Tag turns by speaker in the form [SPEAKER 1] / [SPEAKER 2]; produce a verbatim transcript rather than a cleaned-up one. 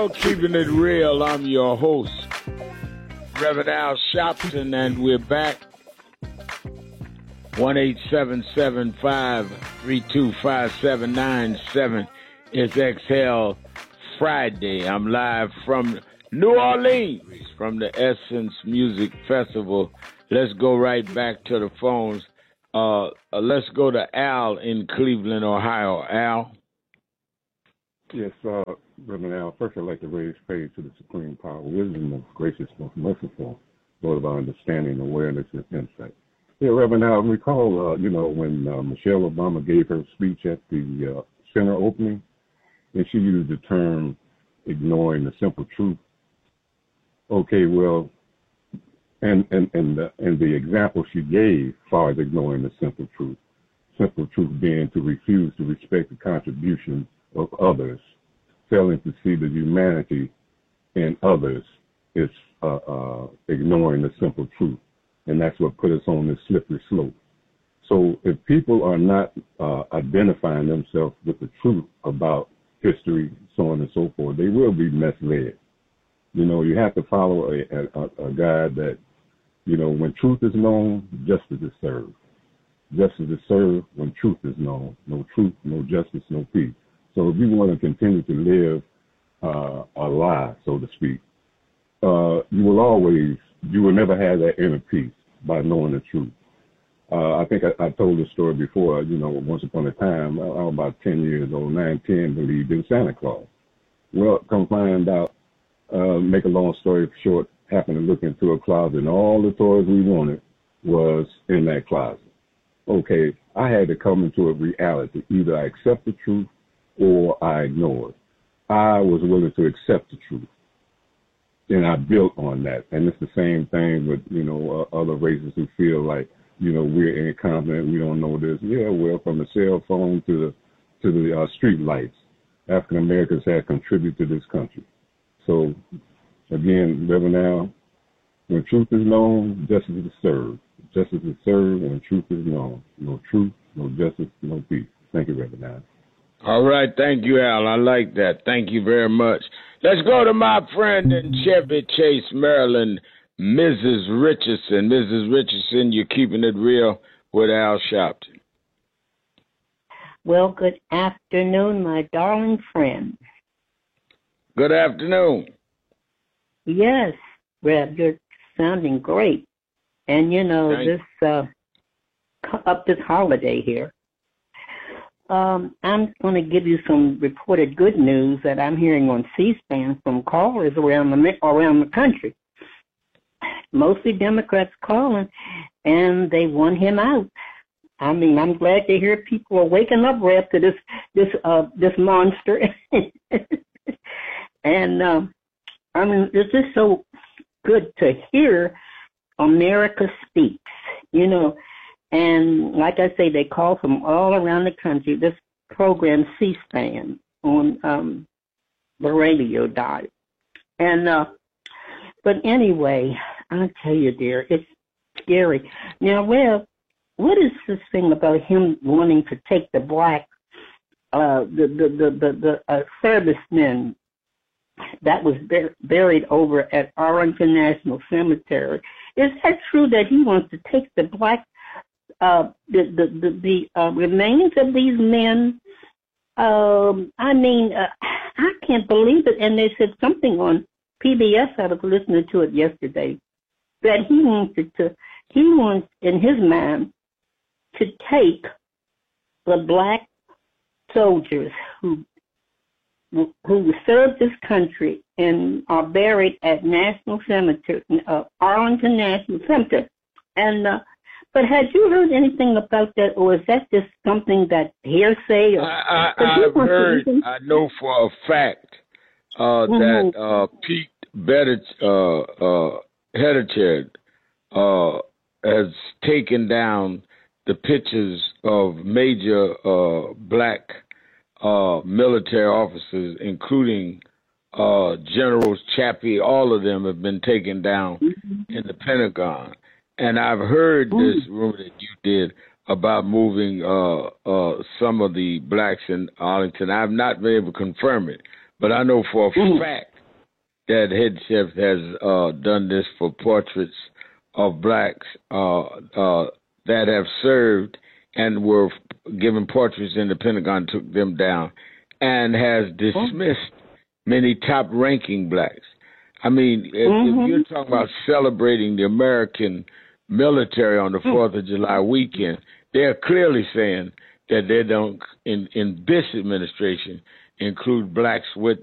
[SPEAKER 1] Well, keeping it real, I'm your host, Reverend Al Sharpton, and we're back. one eight seven seven five three two five seven nine seven. It's Exhale Friday. I'm live from New Orleans, from the Essence Music Festival. Let's go right back to the phones. Uh, uh, let's go to Al in Cleveland, Ohio. Al?
[SPEAKER 2] Yes, uh, Reverend Al, first I'd like to raise praise to the supreme power, wisdom, most gracious, most merciful, Lord of our understanding, awareness, and insight. Yeah, Reverend Al, recall, uh, you know, when uh, Michelle Obama gave her speech at the uh, center opening, and she used the term ignoring the simple truth. Okay, well, and and and the, and the example she gave as far as ignoring the simple truth, simple truth being to refuse to respect the contribution of others, failing to see the humanity in others is uh, uh, ignoring the simple truth. And that's what put us on this slippery slope. So if people are not uh, identifying themselves with the truth about history, so on and so forth, they will be misled. You know, you have to follow a, a, a guide that, you know, when truth is known, justice is served. Justice is served when truth is known. No truth, no justice, no peace. So if you want to continue to live uh, a lie, so to speak, uh, you will always, you will never have that inner peace by knowing the truth. Uh, I think I, I told this story before, you know, once upon a time, I was about ten years old, nine, ten, believed in Santa Claus. Well, come find out, uh, make a long story short, happened to look into a closet and all the toys we wanted was in that closet. Okay, I had to come into a reality. Either I accept the truth or I ignored. I was willing to accept the truth, and I built on that. And it's the same thing with, you know, uh, other races who feel like, you know, we're incompetent, we don't know this. Yeah, well, from the cell phone to the to the uh, street lights, African Americans have contributed to this country. So, again, Reverend Al, when truth is known, justice is served. Justice is served when truth is known. No truth, no justice, no peace. Thank you, Reverend Al.
[SPEAKER 1] All right, thank you, Al. I like that. Thank you very much. Let's go to my friend in Chevy Chase, Maryland, Missus Richardson. Missus Richardson, you're keeping it real with Al Sharpton.
[SPEAKER 3] Well, good afternoon, my darling friend.
[SPEAKER 1] Good afternoon.
[SPEAKER 3] Yes, Reb, you're sounding great. And, you know,
[SPEAKER 1] Thank
[SPEAKER 3] this uh, up this holiday here, Um, I'm going to give you some reported good news that I'm hearing on C-SPAN from callers around the around the country. Mostly Democrats calling, and they want him out. I mean, I'm glad to hear people are waking up, Rep, to this this uh, this monster. And um, I mean, it's just so good to hear America speaks. You know. And like I say, they call from all around the country. This program, C-SPAN, on um, the radio dial. And, uh, but anyway, I'll tell you, dear, it's scary. Now, well, what is this thing about him wanting to take the black, uh, the, the, the, the, the uh, servicemen that was bur- buried over at Arlington National Cemetery? Is that true that he wants to take the black Uh, the the the, the uh, remains of these men? Um, I mean, uh, I can't believe it. And they said something on P B S. I was listening to it yesterday that he wanted to. He wants, in his mind, to take the black soldiers who who served this country and are buried at National Cemetery, uh, Arlington National Cemetery, and. Uh, But had you heard anything about that, or is that just something that hearsay? Or,
[SPEAKER 1] I, I, I've heard, I know for a fact uh, mm-hmm. that uh, Pete Buttigieg, uh, uh, Buttigieg uh, has taken down the pictures of major uh, black uh, military officers, including uh, Generals Chappie. All of them have been taken down mm-hmm. in the Pentagon. And I've heard this rumor that you did about moving uh, uh, some of the blacks in Arlington. I've not been able to confirm it, but I know for a mm. fact that Head Chef has uh, done this for portraits of blacks uh, uh, that have served and were given portraits in the Pentagon, took them down, and has dismissed many top-ranking blacks. I mean, if, mm-hmm. if you're talking about celebrating the American military on the fourth of July weekend, they're clearly saying that they don't, in, in this administration, include blacks with